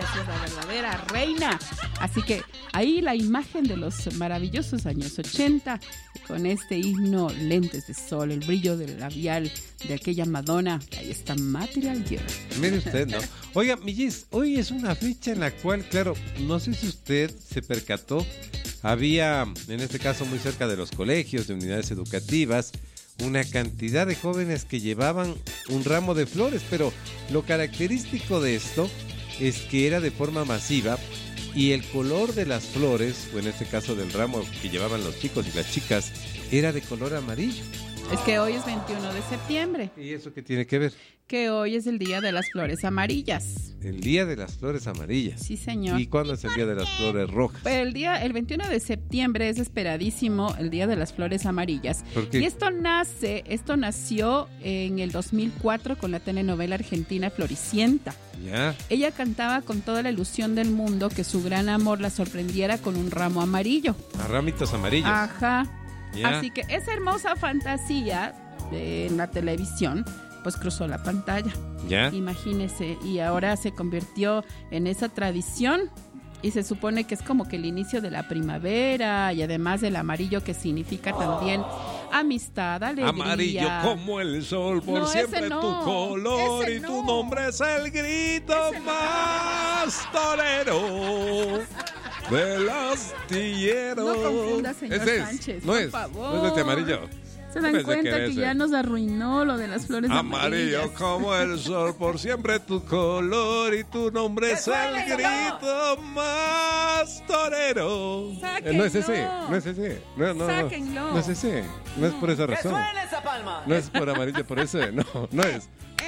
ella sí es la verdadera reina. Así que ahí la imagen de los maravillosos años 80, con este himno Lentes de Sol, el brillo del labial de aquella Madonna. Ahí está Material Girl. Mire usted, ¿no? Oiga, Millis, hoy es una fecha en la cual, claro, no sé si usted se percató, había, en este caso muy cerca de los colegios, de unidades educativas, una cantidad de jóvenes que llevaban un ramo de flores, pero lo característico de esto es que era de forma masiva y el color de las flores, o en este caso del ramo que llevaban los chicos y las chicas, era de color amarillo. Es que hoy es 21 de septiembre. ¿Y eso qué tiene que ver? Que hoy es el Día de las Flores Amarillas. El Día de las Flores Amarillas. Sí, señor. ¿Y cuándo es el Día de las Flores Rojas? Pues el 21 de septiembre es esperadísimo el Día de las Flores Amarillas. ¿Por qué? Y esto nació en el 2004 con la telenovela argentina Floricienta. Ya. Ella cantaba con toda la ilusión del mundo que su gran amor la sorprendiera con un ramo amarillo. A ramitos amarillos. Ajá. Ya. Así que esa hermosa fantasía en la televisión pues cruzó la pantalla. Ya. Imagínese, y ahora se convirtió en esa tradición y se supone que es como que el inicio de la primavera y además del amarillo que significa también amistad, alegría. Amarillo como el sol, por No, siempre ese no. tu color Ese y tu no. nombre es el grito más torero del astillero. No confunda, señor Ese es, Sánchez, no por es, favor. no es este amarillo. Se dan Pensé cuenta era que ese. ya nos arruinó lo de las flores Amarillo amarillas. como el sol, por siempre tu color y tu nombre es el grito más torero. Sáquenlo. No es ese, no es ese. No Sáquenlo. no es ese, no es por esa razón. esa palma! No es por amarillo, por ese, no es.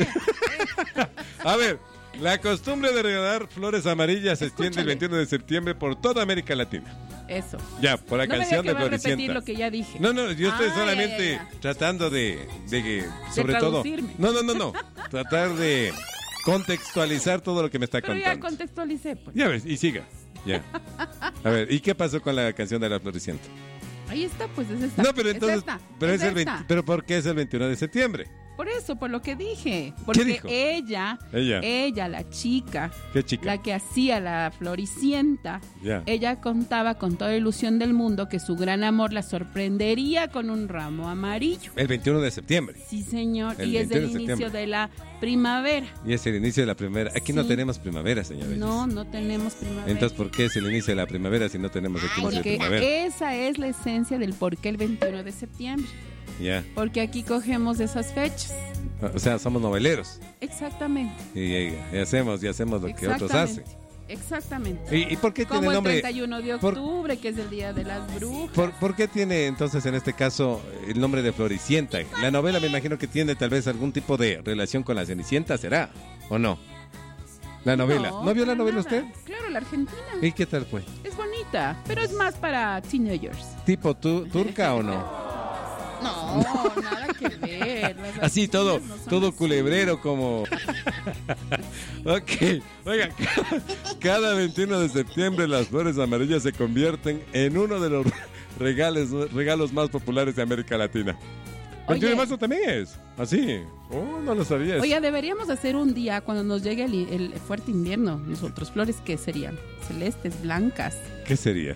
A ver, la costumbre de regalar flores amarillas se extiende el 21 de septiembre por toda América Latina. Eso. Ya, por la No me canción diga de que va a repetir Floricienta. lo que ya dije. No, yo estoy Ah, solamente ya. tratando de sobre todo. traducirme. No. Tratar de contextualizar todo lo que me está Pero ya contando. contextualicé, pues. Ya ves, y siga. Ya. A ver, ¿y qué pasó con la canción de la Floricienta? Ahí está, pues es esta. No, pero entonces, esta, pero es es el esta. pero ¿por qué es el 21 de septiembre? Por eso, por lo que dije. Porque dijo? ella, la chica, ¿Qué chica? la que hacía la Floricienta, Ya. ella contaba con toda la ilusión del mundo que su gran amor la sorprendería con un ramo amarillo. El 21 de septiembre. Sí, señor. El Y es 21 el de inicio septiembre. de la primavera. Y es el inicio de la primavera. Aquí no Sí. tenemos primavera, señores. No tenemos primavera. Entonces, ¿por qué es el inicio de la primavera si no tenemos aquí inicio de Porque primavera? esa es la esencia del por qué el 21 de septiembre. Ya. Porque aquí cogemos esas fechas. O sea, somos noveleros. Exactamente. Y hacemos lo que otros hacen. Exactamente. ¿Y por qué tiene Como el nombre? 31 de por- octubre, que es el Día de las Brujas. ¿Por qué tiene entonces en este caso el nombre de Floricienta? La novela me imagino que tiene tal vez algún tipo de relación con la Cenicienta, ¿será? ¿O no? La novela. ¿No vio la para novela nada. usted? Claro, la Argentina. ¿Y qué tal fue? Es bonita, pero es más para teenagers. ¿Tipo turca o no? No, nada que ver. Las Así todo, argentinas no son todo así. culebrero como... Ok, oiga, cada 21 de septiembre las flores amarillas se convierten en uno de los regalos más populares de América Latina. El 21 de marzo también es, así. Oh, no lo sabías. Oye, deberíamos hacer un día cuando nos llegue el fuerte invierno. Nosotros, flores, ¿qué serían? Celestes, blancas. ¿Qué sería?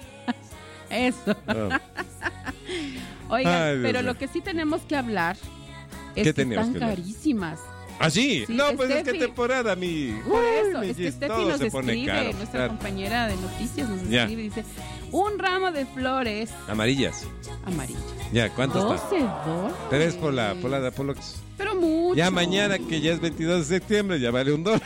Eso. Ah, Oigan, Ay, Dios pero mío. lo que sí tenemos que hablar es ¿Qué que tenemos están que hablar? carísimas. ¿Ah, sí? Sí, No, pues es Steffi. que temporada, mi... Por eso, Uy, es que mi Steffi todo nos se pone escribe, caro, nuestra claro. compañera de noticias nos Ya. escribe y dice, un ramo de flores Amarillas. amarillas. Ya, ¿cuánto 12 está? dólares. Pero es por lo... Pero mucho. Ya mañana, que ya es 22 de septiembre, ya vale $1.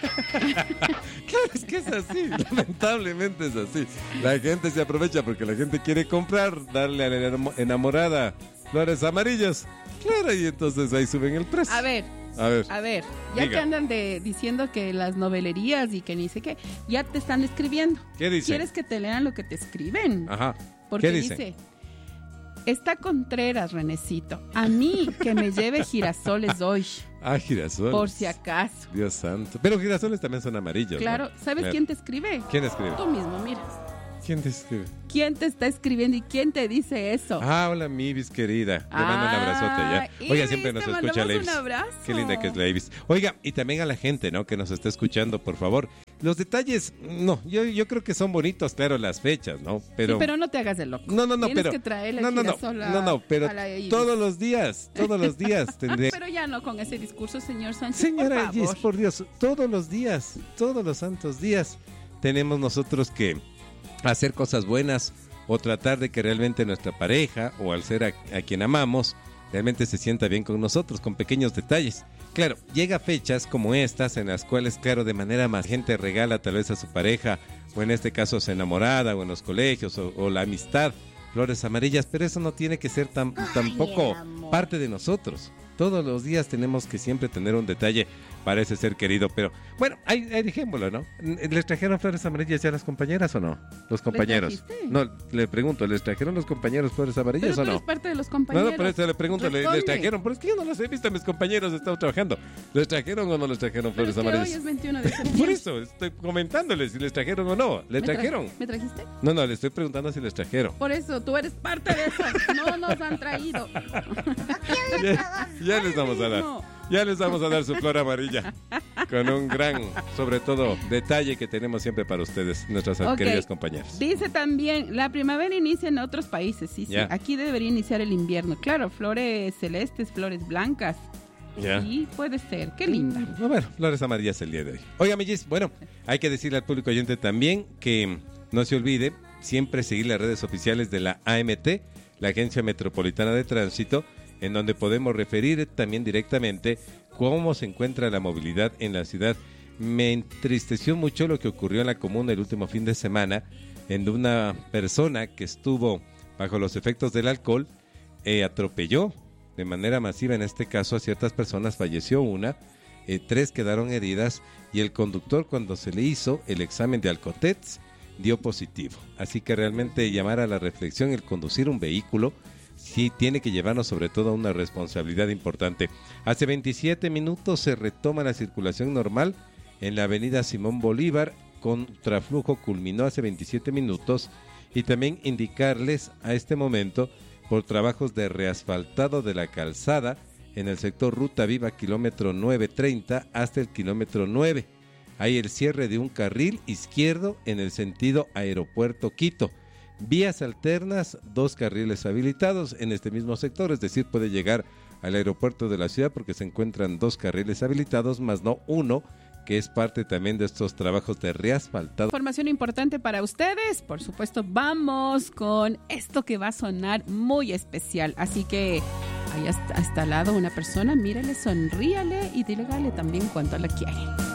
Claro, es que es así, lamentablemente es así. La gente se aprovecha porque la gente quiere comprar, darle a la enamorada flores amarillas. Claro, y entonces ahí suben el precio. A ver, ya Diga. que andan diciendo que las novelerías y que ni sé qué, ya te están escribiendo. ¿Qué dicen? ¿Quieres que te lean lo que te escriben? Ajá. Porque ¿Qué dicen? dice, está Contreras, Renecito, a mí que me lleve girasoles hoy, Ah, girasoles. por si acaso. Dios santo. Pero girasoles también son amarillos, Claro, ¿no? ¿sabes Claro. quién te escribe? ¿Quién escribe? Tú mismo, mira. ¿Quién te escribe? ¿Quién te está escribiendo y quién te dice eso? Ah, hola, Mivis querida. Le mando un abrazote ya. Oiga, Ibis, siempre nos te escucha mandamos Levis. un abrazo. Qué linda que es Levis. Oiga, y también a la gente, ¿no? Que nos está escuchando, por favor. los detalles, no, yo creo que son bonitos, claro, las fechas, ¿no? Pero, sí, pero no te hagas de loco. No, Tienes pero que traerle pero todos los días tendré. Pero ya no con ese discurso, señor Sánchez. Señora Iris, por Dios, todos los días, todos los santos días tenemos nosotros que hacer cosas buenas o tratar de que realmente nuestra pareja o al ser a quien amamos realmente se sienta bien con nosotros, con pequeños detalles. Claro, llega fechas como estas en las cuales, claro, de manera más gente regala tal vez a su pareja, o en este caso a su enamorada, o en los colegios, o la amistad, flores amarillas, pero eso no tiene que ser tampoco parte de nosotros. Todos los días tenemos que siempre tener un detalle para ese ser querido, pero bueno, ahí dejémoslo, ¿no? ¿Les trajeron flores amarillas ya las compañeras o no? Los compañeros. No, le pregunto, ¿les trajeron los compañeros flores amarillas o no? Pero tú eres parte de los compañeros. No, por eso le pregunto, ¿les trajeron? Pero es que yo no las he visto a mis compañeros, he estado trabajando. ¿Les trajeron o no les trajeron flores amarillas? Hoy es 21 de septiembre. Por eso, estoy comentándole si les trajeron o no. ¿Les trajeron? ¿Me trajiste? No, le estoy preguntando si les trajeron. Por eso, tú eres parte de eso. No nos han traído. Ya les vamos a dar. Ya les vamos a dar su flor amarilla con un gran, sobre todo, detalle que tenemos siempre para ustedes, nuestras queridas compañeras. Dice también, la primavera inicia en otros países, sí. Aquí debería iniciar el invierno. Claro, flores celestes, flores blancas. Sí, puede ser. Qué linda. A ver, flores amarillas el día de hoy. Oiga, Millis, bueno, hay que decirle al público oyente también que no se olvide siempre seguir las redes oficiales de la AMT, la Agencia Metropolitana de Tránsito, en donde podemos referir también directamente cómo se encuentra la movilidad en la ciudad. Me entristeció mucho lo que ocurrió en la comuna el último fin de semana, en donde una persona que estuvo bajo los efectos del alcohol atropelló de manera masiva, en este caso, a ciertas personas. Falleció una, 3 quedaron heridas, y el conductor, cuando se le hizo el examen de Alcotests, dio positivo. Así que realmente llamar a la reflexión el conducir un vehículo sí tiene que llevarnos sobre todo a una responsabilidad importante. Hace 27 minutos se retoma la circulación normal en la avenida Simón Bolívar. Contraflujo culminó hace 27 minutos, y también indicarles a este momento por trabajos de reasfaltado de la calzada en el sector Ruta Viva, kilómetro 930 hasta el kilómetro 9. Hay el cierre de un carril izquierdo en el sentido Aeropuerto Quito. Vías alternas, 2 carriles habilitados en este mismo sector, es decir, puede llegar al aeropuerto de la ciudad porque se encuentran 2 carriles habilitados, más no uno, que es parte también de estos trabajos de reasfaltado. Información importante para ustedes, por supuesto, vamos con esto que va a sonar muy especial, así que ahí hasta al lado una persona, mírale, sonríale y dígale también cuánto la quiere.